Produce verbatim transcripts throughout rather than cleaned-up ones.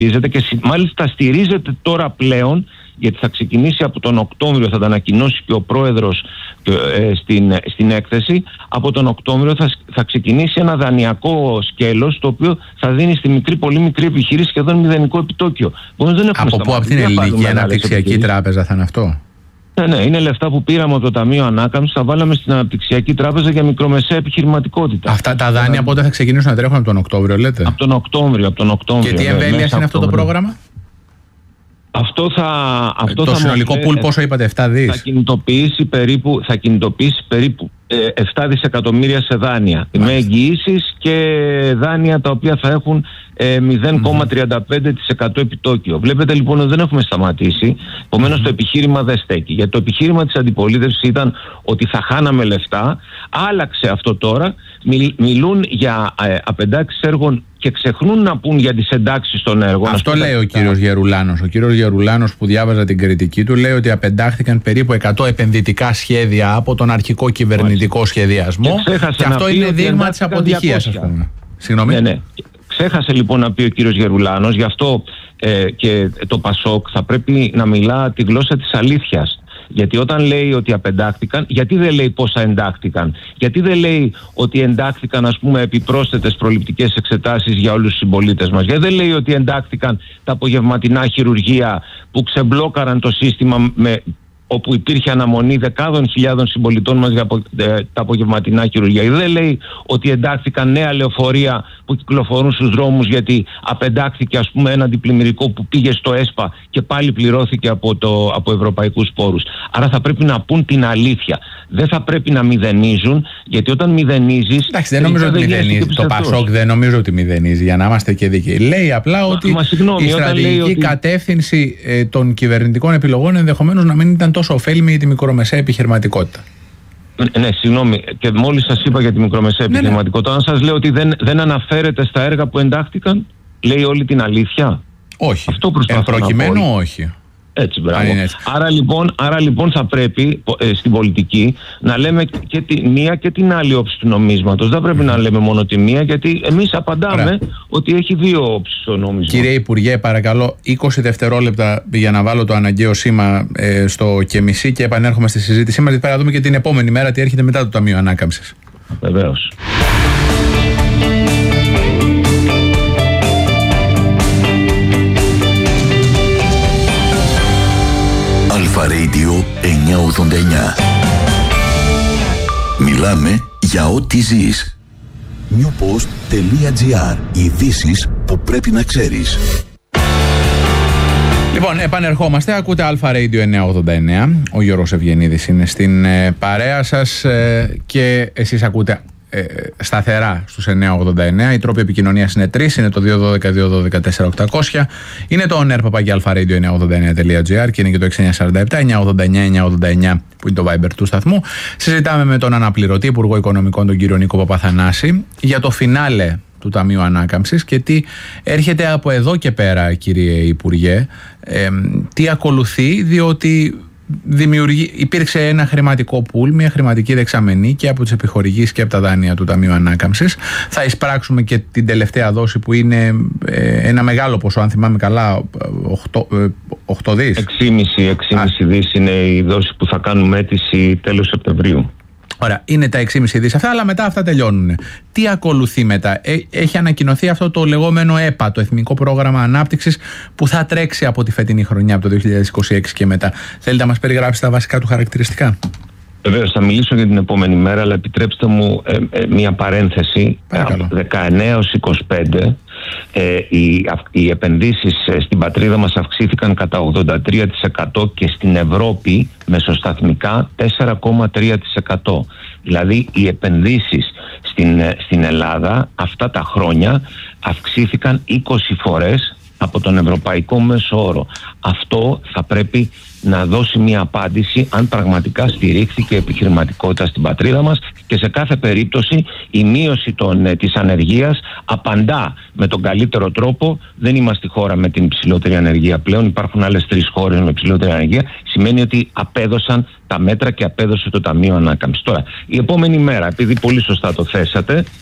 στηρίζεται και μάλιστα στηρίζεται τώρα πλέον, γιατί θα ξεκινήσει από τον Οκτώβριο, θα τα ανακοινώσει και ο πρόεδρος ε, στην, στην έκθεση. Από τον Οκτώβριο θα, θα ξεκινήσει ένα δανειακό σκέλος, το οποίο θα δίνει στη μικρή, πολύ μικρή επιχείρηση σχεδόν μηδενικό επιτόκιο. Δεν από πού, από την Ελληνική Αναπτυξιακή Τράπεζα θα είναι αυτό? Ναι, ναι, είναι λεφτά που πήραμε από το Ταμείο Ανάκαμψης, θα βάλαμε στην Αναπτυξιακή Τράπεζα για μικρομεσαία επιχειρηματικότητα. Αυτά τα δάνεια θα... πότε θα ξεκινήσουν να τρέχουν, από τον Οκτώβριο, λέτε? Από τον Οκτώβριο, από τον Οκτώβριο. Και τι εμβέλεια είναι αυτό το πρόγραμμα? Αυτό θα, αυτό το θα συνολικό πουλ πόσο είπατε, επτά δις? Θα κινητοποιήσει περίπου, θα κινητοποιήσει περίπου ε, επτά δισεκατομμύρια σε δάνεια. Μάλιστα. Με εγγυήσεις και δάνεια τα οποία θα έχουν ε, μηδέν κόμμα τριάντα πέντε τοις εκατό επιτόκιο. Βλέπετε λοιπόν ότι δεν έχουμε σταματήσει. Επομένως mm-hmm. το επιχείρημα δεν στέκει. Γιατί το επιχείρημα της αντιπολίτευσης ήταν ότι θα χάναμε λεφτά. Άλλαξε αυτό τώρα. Μιλ, μιλούν για ε, απεντάξεις έργων και ξεχνούν να πούν για τις εντάξεις των έργων. Αυτό λέει ο κύριος Γερουλάνος. Ο κύριος Γερουλάνος, που διάβαζα την κριτική του, λέει ότι απεντάχθηκαν περίπου εκατό επενδυτικά σχέδια από τον αρχικό κυβερνητικό Μάλιστα. σχεδιασμό. Και, και αυτό είναι δείγμα της αποτυχίας, ας πούμε. Συγγνώμη. Ναι, ναι. Ξέχασε λοιπόν να πει ο κύριος Γερουλάνος, γι' αυτό ε, και το Πασόκ θα πρέπει να μιλά τη γλώσσα της αλήθειας. Γιατί όταν λέει ότι απεντάχθηκαν, γιατί δεν λέει πόσα εντάχθηκαν? Γιατί δεν λέει ότι εντάχθηκαν, ας πούμε, επιπρόσθετες προληπτικές εξετάσεις για όλους τους συμπολίτες μας? Γιατί δεν λέει ότι εντάχθηκαν τα απογευματινά χειρουργεία που ξεμπλόκαραν το σύστημα, με, όπου υπήρχε αναμονή δεκάδων χιλιάδων συμπολιτών μας για απο, ε, τα απογευματινά χειρουργεία? Γιατί δεν λέει ότι εντάχθηκαν νέα λεωφορεία που κυκλοφορούν στους δρόμους, γιατί απεντάχθηκε, ας πούμε, ένα αντιπλημμυρικό που πήγε στο ΕΣΠΑ και πάλι πληρώθηκε από, το, από ευρωπαϊκούς πόρους? Άρα θα πρέπει να πούν την αλήθεια. Δεν θα πρέπει να μηδενίζουν, γιατί όταν μηδενίζεις... Εντάξει, δεν νομίζω ότι μηδενίζει. Το Πασόκ δεν νομίζω ότι μηδενίζει, για να είμαστε και δίκαιοι. Λέει απλά ότι μα, μα, συγγνώμη, η στρατηγική ότι... κατεύθυνση ε, των κυβερνητικών επιλογών ενδεχομένως να μην ήταν τόσο ωφέλιμη για τη μικρομεσαία επιχειρηματικότητα. Ναι, συγγνώμη, και μόλις σας είπα για τη μικρομεσαία ναι, επιχειρηματικότητα, αν σας λέω ότι δεν, δεν αναφέρεται στα έργα που εντάχθηκαν, λέει όλη την αλήθεια? Όχι. Αυτό προσπαθώ Εν προκειμένου να πω. όχι. Έτσι, μπράβο. Έτσι. Άρα, λοιπόν, άρα λοιπόν θα πρέπει ε, στην πολιτική να λέμε και τη μία και την άλλη όψη του νομίσματος. Δεν πρέπει mm. να λέμε μόνο τη μία, γιατί εμείς απαντάμε Άρα. ότι έχει δύο όψεις το νόμισμα. Κύριε Υπουργέ, παρακαλώ είκοσι δευτερόλεπτα για να βάλω το αναγκαίο σήμα ε, στο και μισή και επανέρχομαι στη συζήτησή μας. Πέρα να δούμε και την επόμενη μέρα τι έρχεται μετά το Ταμείο Ανάκαμψης. Βεβαίως. Αλφα Radio εννιακόσια ογδόντα εννιά. Μιλάμε για ό,τι ζεις. newpost.gr. Ειδήσεις που πρέπει να ξέρεις. Λοιπόν, επανερχόμαστε. Ακούτε Αλφα Radio εννιακόσια ογδόντα εννιά. Ο Γιώργος Ευγενίδης είναι στην ε, παρέα σας ε, και εσείς ακούτε ε, σταθερά στους εννιακόσια ογδόντα εννιά. Οι τρόποι επικοινωνίας είναι τρεις. Είναι το δύο ένα δύο δύο ένα δύο τέσσερα οκτακόσια. Είναι το on air παπάκι αλφα radio εννιακόσια ογδόντα εννιά τελεία τζι άρ και είναι και το έξι εννιά τέσσερα επτά εννιακόσια ογδόντα εννιά εννιακόσια ογδόντα εννιά που είναι το Viber του σταθμού. Συζητάμε με τον αναπληρωτή Υπουργό Οικονομικών, τον κύριο Νίκο Παπαθανάση, για το φινάλε του Ταμείου Ανάκαμψης και τι έρχεται από εδώ και πέρα, κύριε Υπουργέ. Ε, τι ακολουθεί, διότι δημιουργεί, υπήρξε ένα χρηματικό πουλ, μια χρηματική δεξαμενή και από τις επιχορηγήσεις και από τα δάνεια του Ταμείου Ανάκαμψης. Θα εισπράξουμε και την τελευταία δόση που είναι ε, ένα μεγάλο ποσό, αν θυμάμαι καλά, οκτώ δις. έξι κόμμα πέντε δις είναι η δόση που θα κάνουμε αίτηση τέλος Σεπτεμβρίου. Ωραία, είναι τα έξι κόμμα πέντε δις αυτά, αλλά μετά αυτά τελειώνουν. Τι ακολουθεί μετά? Ε, έχει ανακοινωθεί αυτό το λεγόμενο ΕΠΑ, το Εθνικό Πρόγραμμα Ανάπτυξης, που θα τρέξει από τη φετινή χρονιά, από το δύο χιλιάδες είκοσι έξι και μετά. Θέλετε να μας περιγράψετε τα βασικά του χαρακτηριστικά? Βεβαίως, θα μιλήσω για την επόμενη μέρα, αλλά επιτρέψτε μου ε, ε, μία παρένθεση. Παρακαλώ. δεκαεννέα έως είκοσι πέντε ε, οι, οι επενδύσεις στην πατρίδα μας αυξήθηκαν κατά ογδόντα τρία τοις εκατό και στην Ευρώπη μεσοσταθμικά τέσσερα κόμμα τρία τοις εκατό. Δηλαδή οι επενδύσεις στην, στην Ελλάδα αυτά τα χρόνια αυξήθηκαν είκοσι φορές από τον ευρωπαϊκό μέσο όρο. Αυτό θα πρέπει να δώσει μια απάντηση αν πραγματικά στηρίχθηκε η επιχειρηματικότητα στην πατρίδα μας, και σε κάθε περίπτωση η μείωση των, ε, της ανεργίας απαντά με τον καλύτερο τρόπο. Δεν είμαστε η χώρα με την υψηλότερη ανεργία πλέον, υπάρχουν άλλες τρεις χώρες με υψηλότερη ανεργία. Σημαίνει ότι απέδωσαν τα μέτρα και απέδωσε το Ταμείο Ανάκαμψης. Τώρα, η επόμενη μέρα, επειδή πολύ σωστά το θέσατε,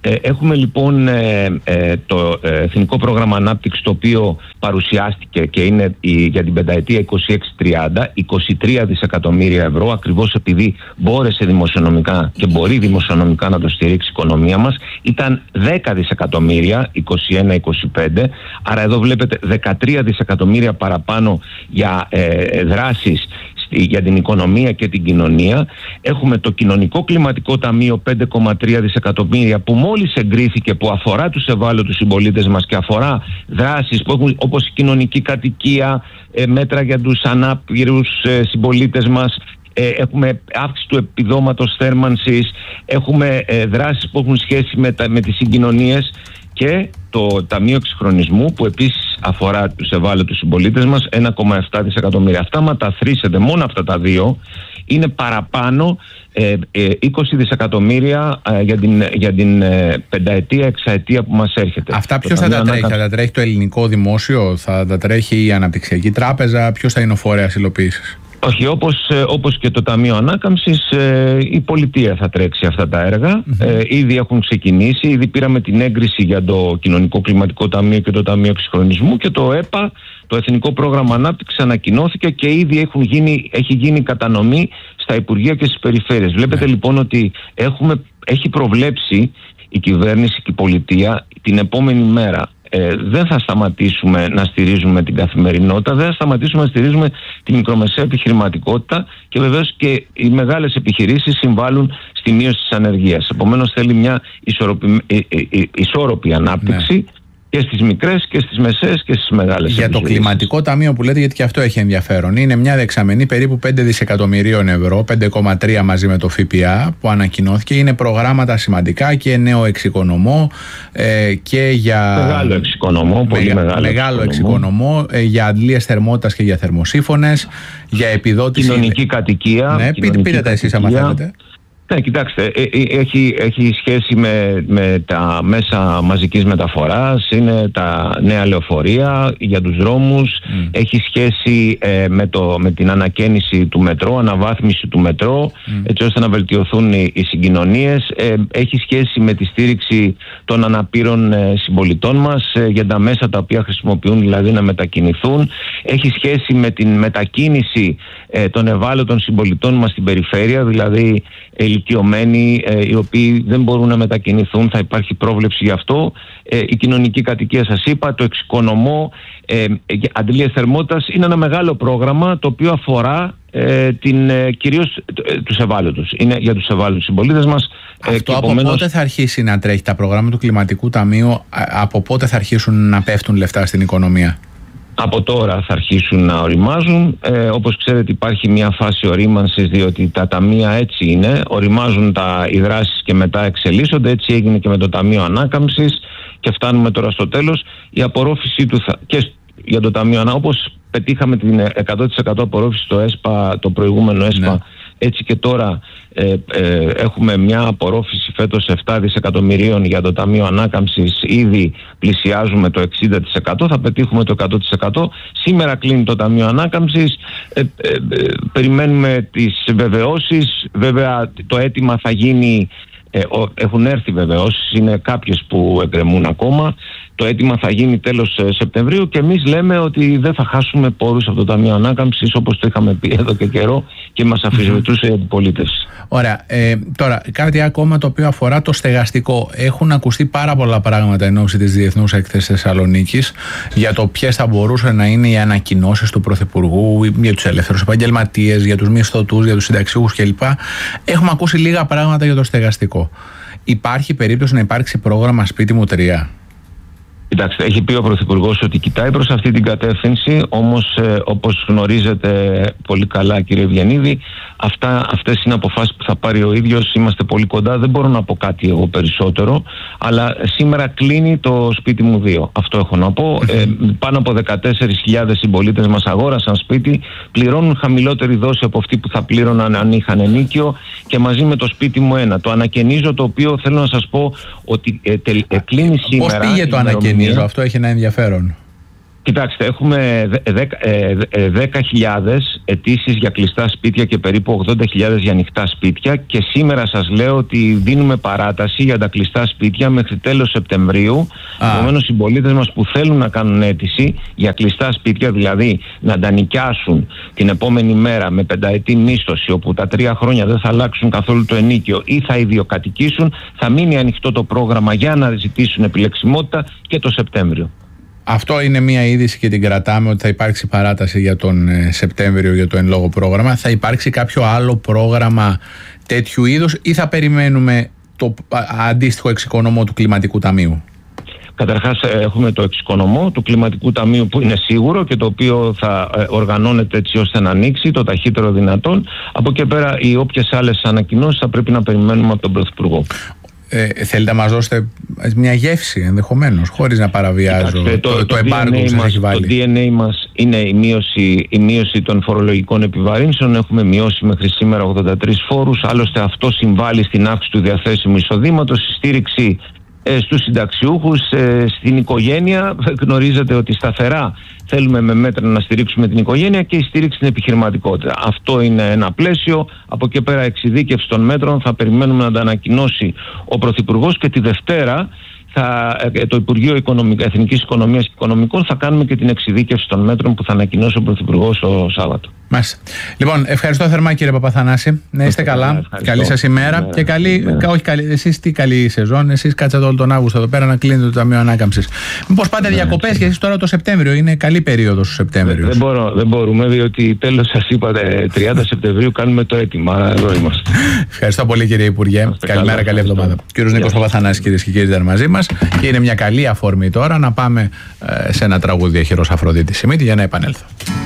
Ε, έχουμε λοιπόν ε, ε, το ε, Εθνικό Πρόγραμμα Ανάπτυξης, το οποίο παρουσιάστηκε και είναι η, για την πενταετία είκοσι έξι τριάντα, είκοσι τρία δισεκατομμύρια ευρώ, ακριβώς επειδή μπόρεσε δημοσιονομικά και μπορεί δημοσιονομικά να το στηρίξει η οικονομία μας. Ήταν δέκα δισεκατομμύρια, είκοσι ένα είκοσι πέντε, άρα εδώ βλέπετε δεκατρία δισεκατομμύρια παραπάνω για ε, δράσεις για την οικονομία και την κοινωνία. Έχουμε το Κοινωνικό Κλιματικό Ταμείο πέντε κόμμα τρία δισεκατομμύρια που μόλις εγκρίθηκε, που αφορά τους ευάλωτους συμπολίτες μας και αφορά δράσεις που έχουν, όπως η κοινωνική κατοικία, ε, μέτρα για τους ανάπηρους ε, συμπολίτες μας. Ε, έχουμε αύξηση του επιδόματος θέρμανσης, έχουμε ε, δράσεις που έχουν σχέση με, τα, με τις συγκοινωνίες, και το Ταμείο Εξυγχρονισμού που επίσης αφορά τους ευάλωτους συμπολίτες μας, ένα κόμμα επτά δισεκατομμύρια. Αυτά, μα τα θρήσετε, μόνο αυτά τα δύο, είναι παραπάνω ε, ε, είκοσι δισεκατομμύρια ε, για την, για την ε, πενταετία, εξαετία που μας έρχεται. Αυτά ποιος θα τα τρέχει? Ανάκα... Θα τα τρέχει το ελληνικό δημόσιο, θα τα τρέχει η Αναπτυξιακή Τράπεζα, ποιος θα είναι ο φορέας υλοποίησης? Όχι, όπως, όπως και το Ταμείο Ανάκαμψης, ε, η πολιτεία θα τρέξει αυτά τα έργα. Mm-hmm. Ε, ήδη έχουν ξεκινήσει, ήδη πήραμε την έγκριση για το Κοινωνικό Κλιματικό Ταμείο και το Ταμείο Εξυγχρονισμού, και το ΕΠΑ, το Εθνικό Πρόγραμμα Ανάπτυξης, ανακοινώθηκε και ήδη έχουν γίνει, έχει γίνει κατανομή στα Υπουργεία και στις περιφέρειες. Βλέπετε mm-hmm. λοιπόν ότι έχουμε, έχει προβλέψει η κυβέρνηση και η πολιτεία την επόμενη μέρα. Ε, δεν θα σταματήσουμε να στηρίζουμε την καθημερινότητα, δεν θα σταματήσουμε να στηρίζουμε τη μικρομεσαία επιχειρηματικότητα, και βεβαίως και οι μεγάλες επιχειρήσεις συμβάλλουν στη μείωση της ανεργίας. Επομένως θέλει μια ισορροπη, ε, ε, ε, ισόρροπη ανάπτυξη, ναι, και στις μικρές και στις μεσαίες και στις μεγάλες. Για το κλιματικό ταμείο που λέτε, γιατί και αυτό έχει ενδιαφέρον, είναι μια δεξαμενή περίπου πέντε δισεκατομμυρίων ευρώ, πέντε κόμμα τρία μαζί με το ΦΠΑ που ανακοινώθηκε. Είναι προγράμματα σημαντικά και νέο εξοικονομώ ε, και για... Μεγάλο εξοικονομώ, πολύ μεγα... μεγάλο, μεγάλο εξοικονομώ ε, για αντλίες θερμότητας και για θερμοσύφωνες, για επιδότηση... Κοινωνική κατοικία. Ναι, πείτε, πείτε τα εσείς άμα θέλετε. Ναι, κοιτάξτε, έχει, έχει σχέση με, με τα μέσα μαζικής μεταφοράς, είναι τα νέα λεωφορεία για τους δρόμους, mm. έχει σχέση ε, με, το, με την ανακαίνιση του μετρό, αναβάθμιση του μετρό, mm. έτσι ώστε να βελτιωθούν οι, οι συγκοινωνίες, ε, έχει σχέση με τη στήριξη των αναπήρων ε, συμπολιτών μας ε, για τα μέσα τα οποία χρησιμοποιούν, δηλαδή να μετακινηθούν, έχει σχέση με την μετακίνηση ε, των ευάλωτων συμπολιτών μας στην περιφέρεια, δηλαδή ηλικιωμένοι ε, οι οποίοι δεν μπορούν να μετακινηθούν, θα υπάρχει πρόβλεψη γι' αυτό. Ε, η κοινωνική κατοικία, σας είπα, το εξοικονομώ, ε, αντλίες θερμότητας, είναι ένα μεγάλο πρόγραμμα το οποίο αφορά ε, την, ε, κυρίως ε, τους ευάλωτους. Είναι για τους ευάλωτους συμπολίτες μας. Αυτό ε, από επομένως... πότε θα αρχίσει να τρέχει τα προγράμματα του Κλιματικού Ταμείου, από πότε θα αρχίσουν να πέφτουν λεφτά στην οικονομία? Από τώρα θα αρχίσουν να οριμάζουν. Ε, όπως ξέρετε υπάρχει μια φάση ορίμανσης, διότι τα ταμεία έτσι είναι. Οριμάζουν τα, οι δράσεις και μετά εξελίσσονται. Έτσι έγινε και με το Ταμείο Ανάκαμψης και φτάνουμε τώρα στο τέλος. Η απορρόφησή του θα, και για το Ταμείο Ανάκαμψης, όπως πετύχαμε την εκατό τοις εκατό απορρόφηση στο ΕΣΠΑ, το προηγούμενο ΕΣΠΑ, ναι, έτσι και τώρα ε, ε, έχουμε μια απορρόφηση φέτος επτά δισεκατομμυρίων για το Ταμείο Ανάκαμψης, ήδη πλησιάζουμε το εξήντα τοις εκατό, θα πετύχουμε το εκατό τοις εκατό. Σήμερα κλείνει το Ταμείο Ανάκαμψης, ε, ε, ε, περιμένουμε τις βεβαιώσεις, βέβαια το αίτημα θα γίνει, ε, έχουν έρθει βεβαιώσεις, είναι κάποιες που εκκρεμούν ακόμα. Το αίτημα θα γίνει τέλος Σεπτεμβρίου και εμείς λέμε ότι δεν θα χάσουμε πόρους από το Ταμείο Ανάκαμψης, όπως το είχαμε πει εδώ και καιρό και μας αμφισβητούσε η αντιπολίτευση. Ωραία. Ε, τώρα, κάτι ακόμα το οποίο αφορά το στεγαστικό. Έχουν ακουστεί πάρα πολλά πράγματα εν ώψη της Διεθνούς Έκθεσης Θεσσαλονίκης για το ποιες θα μπορούσαν να είναι οι ανακοινώσεις του Πρωθυπουργού για τους ελεύθερους επαγγελματίες, για τους μισθωτούς, για τους συνταξιούχους κλπ. Έχουμε ακούσει λίγα πράγματα για το στεγαστικό. Υπάρχει περίπτωση να υπάρξει πρόγραμμα Σπίτι μου τρία? Κοιτάξτε, έχει πει ο Πρωθυπουργός ότι κοιτάει προς αυτή την κατεύθυνση, όμως ε, όπως γνωρίζετε πολύ καλά, κύριε Ευγενίδη, αυτά, αυτές είναι αποφάσεις που θα πάρει ο ίδιος, είμαστε πολύ κοντά, δεν μπορώ να πω κάτι εγώ περισσότερο, αλλά σήμερα κλείνει το Σπίτι μου δύο. Αυτό έχω να πω. Ε, πάνω από δεκατέσσερις χιλιάδες συμπολίτες μας αγόρασαν σπίτι, πληρώνουν χαμηλότερη δόση από αυτή που θα πλήρωναν αν είχαν ενίκιο, και μαζί με το Σπίτι μου ένα. Το ανακαινίζω, το οποίο θέλω να σας πω ότι ε, τε, ε, κλείνει σήμερα. Πώς πήγε το ανακαινίζω? Αυτό έχει ένα ενδιαφέρον. Κοιτάξτε, έχουμε δέκα χιλιάδες αιτήσεις για κλειστά σπίτια και περίπου ογδόντα χιλιάδες για ανοιχτά σπίτια, και σήμερα σας λέω ότι δίνουμε παράταση για τα κλειστά σπίτια μέχρι τέλος Σεπτεμβρίου. Επομένως, οι συμπολίτες μας που θέλουν να κάνουν αίτηση για κλειστά σπίτια, δηλαδή να τα νοικιάσουν την επόμενη μέρα με πενταετή μίσθωση, όπου τα τρία χρόνια δεν θα αλλάξουν καθόλου το ενίκιο ή θα ιδιοκατοικήσουν, θα μείνει ανοιχτό το πρόγραμμα για να ζητήσουν επιλεξιμότητα και το Σεπτέμβριο. Αυτό είναι μια είδηση και την κρατάμε, ότι θα υπάρξει παράταση για τον Σεπτέμβριο για το εν λόγω πρόγραμμα. Θα υπάρξει κάποιο άλλο πρόγραμμα τέτοιου είδους ή θα περιμένουμε το αντίστοιχο εξοικονομώ του Κλιματικού Ταμείου? Καταρχάς, έχουμε το εξοικονομώ του Κλιματικού Ταμείου που είναι σίγουρο και το οποίο θα οργανώνεται έτσι ώστε να ανοίξει το ταχύτερο δυνατόν. Από εκεί πέρα, οι όποιες άλλες ανακοινώσεις θα πρέπει να περιμένουμε από τον Πρωθυπουργό. Ε, θέλετε να μας δώσετε μια γεύση ενδεχομένως, χωρίς να παραβιάζω Κοιτάξτε, το, το, το, το εμπάργκο που σας έχει βάλει? Το ντι εν έι μας είναι η μείωση, η μείωση των φορολογικών επιβαρύνσεων. Έχουμε μειώσει μέχρι σήμερα ογδόντα τρεις φόρους. Άλλωστε, αυτό συμβάλλει στην αύξηση του διαθέσιμου εισοδήματος, στη στήριξη ε, στους συνταξιούχους, ε, στην οικογένεια. Γνωρίζετε ότι σταθερά θέλουμε με μέτρα να στηρίξουμε την οικογένεια και η στήριξη στην επιχειρηματικότητα. Αυτό είναι ένα πλαίσιο. Από εκεί πέρα, εξειδίκευση των μέτρων θα περιμένουμε να τα ανακοινώσει ο Πρωθυπουργός, και τη Δευτέρα θα, το Υπουργείο Εθνικής Οικονομίας και Οικονομικών θα κάνουμε και την εξειδίκευση των μέτρων που θα ανακοινώσει ο Πρωθυπουργός το Σάββατο. Μάλιστα. Λοιπόν, ευχαριστώ θερμά, κύριε Παπαθανάση. Να είστε καλά. Ευχαριστώ. Καλή σας ημέρα. Μέρα. Και καλή, Μέρα. όχι καλή, εσείς τι καλή σεζόν. Εσείς κάτσατε όλο τον Αύγουστο εδώ πέρα να κλείνετε το Ταμείο Ανάκαμψης. Μήπως πάτε διακοπές, και εσείς τώρα το Σεπτέμβριο? Είναι καλή περίοδος ο Σεπτέμβριο. Δεν, μπορώ, δεν μπορούμε, διότι τέλος σας είπατε τριάντα Σεπτεμβρίου κάνουμε το αίτημα. Εδώ είμαστε. Ευχαριστώ πολύ, κύριε Υπουργέ. Καλημέρα, καλή εβδομάδα. Κύριος Νίκος Παπαθανάσης, κυρίες και κύριοι, ήταν μαζί μας. Και είναι μια καλή αφορμή τώρα να πάμε σε ένα τραγούδι Χειρός Αφροδίτης Σιμίτη για να επανέλθω.